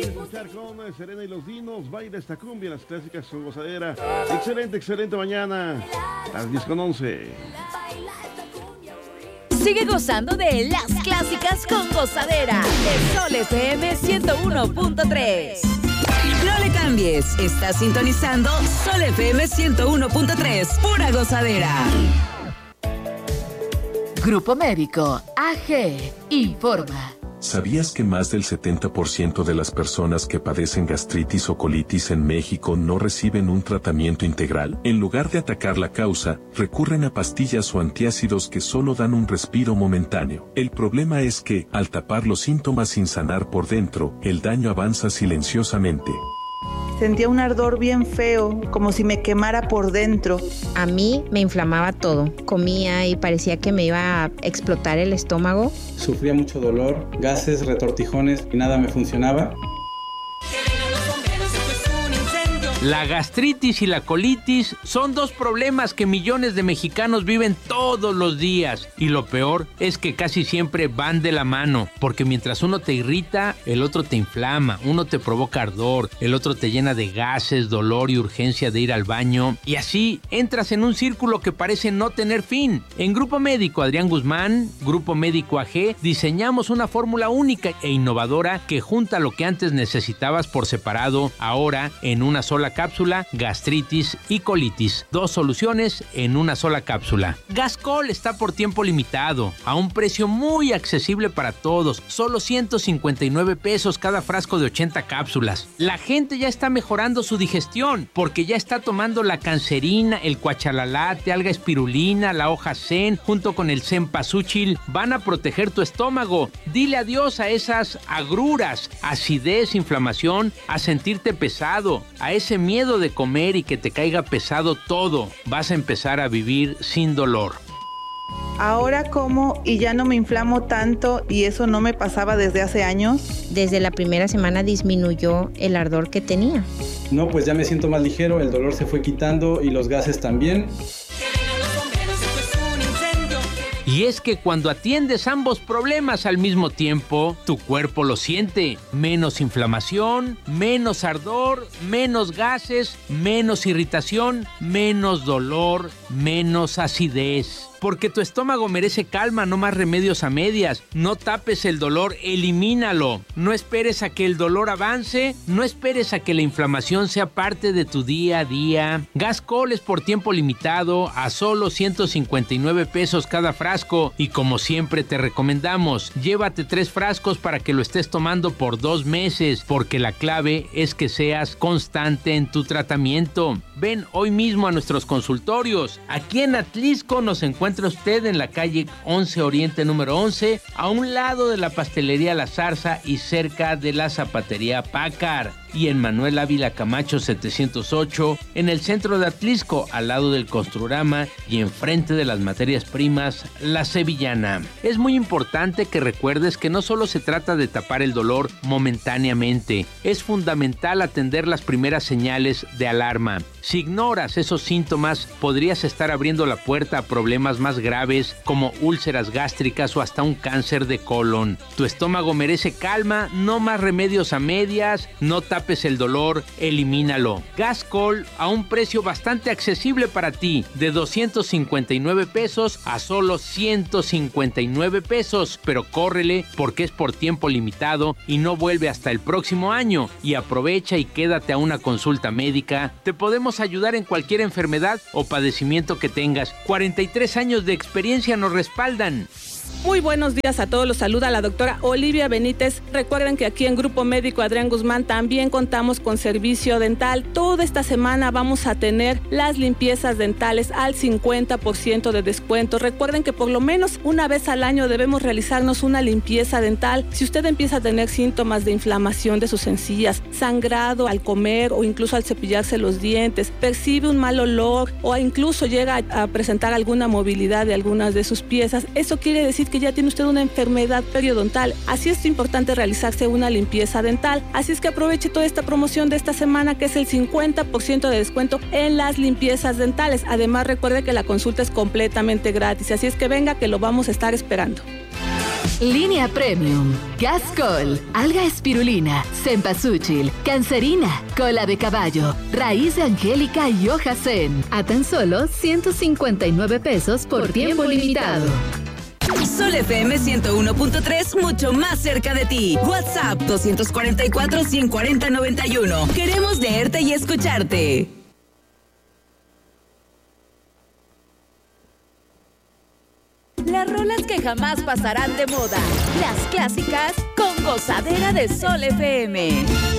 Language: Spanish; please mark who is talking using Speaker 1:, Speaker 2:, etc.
Speaker 1: Escuchar con Serena y los Dinos, baila esta cumbia, las clásicas con gozadera. Excelente mañana. Las 10:11.
Speaker 2: Sigue gozando de las clásicas con gozadera de Sol FM 101.3.
Speaker 3: No le cambies, estás sintonizando Sol FM 101.3, pura gozadera.
Speaker 2: Grupo Médico AG informa.
Speaker 4: ¿Sabías que más del 70% de las personas que padecen gastritis o colitis en México no reciben un tratamiento integral? En lugar de atacar la causa, recurren a pastillas o antiácidos que solo dan un respiro momentáneo. El problema es que, al tapar los síntomas sin sanar por dentro, el daño avanza silenciosamente.
Speaker 5: Sentía un ardor bien feo, como si me quemara por dentro.
Speaker 6: A mí me inflamaba todo. Comía y parecía que me iba a explotar el estómago.
Speaker 7: Sufría mucho dolor, gases, retortijones y nada me funcionaba.
Speaker 8: La gastritis y la colitis son dos problemas que millones de mexicanos viven todos los días. Y lo peor es que casi siempre van de la mano, porque mientras uno te irrita, el otro te inflama, uno te provoca ardor, el otro te llena de gases, dolor y urgencia de ir al baño. Y así entras en un círculo que parece no tener fin. En Grupo Médico Adrián Guzmán, Grupo Médico AG, diseñamos una fórmula única e innovadora que junta lo que antes necesitabas por separado, ahora en una sola cápsula, gastritis y colitis. Dos soluciones en una sola cápsula. Gascol está por tiempo limitado, a un precio muy accesible para todos, solo 159 pesos cada frasco de 80 cápsulas. La gente ya está mejorando su digestión, porque ya está tomando la cancerina, el cuachalalate, alga espirulina, la hoja zen, junto con el cempasúchil, van a proteger tu estómago. Dile adiós a esas agruras, acidez, inflamación, a sentirte pesado, a ese miedo de comer y que te caiga pesado todo. Vas a empezar a vivir sin dolor.
Speaker 5: Ahora como y ya no me inflamo tanto, y eso no me pasaba desde hace años.
Speaker 6: Desde la primera semana disminuyó el ardor que tenía.
Speaker 7: No, pues ya me siento más ligero, el dolor se fue quitando y los gases también.
Speaker 8: Y es que cuando atiendes ambos problemas al mismo tiempo, tu cuerpo lo siente. Menos inflamación, menos ardor, menos gases, menos irritación, menos dolor, menos acidez. Porque tu estómago merece calma, no más remedios a medias. No tapes el dolor, elimínalo. No esperes a que el dolor avance, no esperes a que la inflamación sea parte de tu día a día. Gascol es por tiempo limitado, a solo 159 pesos cada frasco. Y como siempre te recomendamos, llévate 3 frascos para que lo estés tomando por 2 meses, porque la clave es que seas constante en tu tratamiento. Ven hoy mismo a nuestros consultorios. Aquí en Atlisco nos encuentra usted en la calle 11 Oriente número 11, a un lado de la pastelería La Zarza y cerca de la zapatería Pácar. Y en Manuel Ávila Camacho 708, en el centro de Atlisco, al lado del Construrama y enfrente de las materias primas La Sevillana. Es muy importante que recuerdes que no solo se trata de tapar el dolor momentáneamente, es fundamental atender las primeras señales de alarma. Si ignoras esos síntomas, podrías estar abriendo la puerta a problemas más graves como úlceras gástricas o hasta un cáncer de colon. Tu estómago merece calma, no más remedios a medias, no tapes el dolor, elimínalo. Gascol a un precio bastante accesible para ti, de 259 pesos a solo 159 pesos, pero córrele porque es por tiempo limitado y no vuelve hasta el próximo año. Y aprovecha y quédate a una consulta médica. Te podemos ayudar en cualquier enfermedad o padecimiento que tengas. 43 años de experiencia nos respaldan.
Speaker 9: Muy buenos días a todos, los saluda la doctora Olivia Benítez. Recuerden que aquí en Grupo Médico Adrián Guzmán también contamos con servicio dental. Toda esta semana vamos a tener las limpiezas dentales al 50% de descuento. Recuerden que por lo menos una vez al año debemos realizarnos una limpieza dental. Si usted empieza a tener síntomas de inflamación de sus encías, sangrado al comer o incluso al cepillarse los dientes, percibe un mal olor o incluso llega a presentar alguna movilidad de algunas de sus piezas, eso quiere decir que ya tiene usted una enfermedad periodontal. Así es importante realizarse una limpieza dental. Así es que aproveche toda esta promoción de esta semana, que es el 50% de descuento en las limpiezas dentales. Además, recuerde que la consulta es completamente gratis. Así es que venga, que lo vamos a estar esperando.
Speaker 10: Línea Premium, Gascol, Alga Espirulina, Cempasúchil, Cancerina, Cola de Caballo, Raíz de Angélica y Hoja Zen. A tan solo 159 pesos por tiempo limitado.
Speaker 3: Sol FM 101.3, mucho más cerca de ti. WhatsApp 244-140-91. Queremos leerte y escucharte.
Speaker 2: Las rolas que jamás pasarán de moda. Las clásicas con Gozadera de Sol FM.